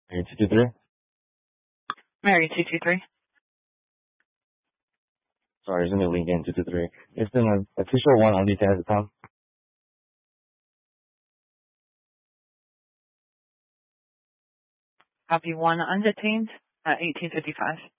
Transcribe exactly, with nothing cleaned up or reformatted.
Mary two two three. Mary two two three. Sorry, there's a new link in two two three. It's been an official one on the at the time. Copy one undetained at eighteen fifty-five.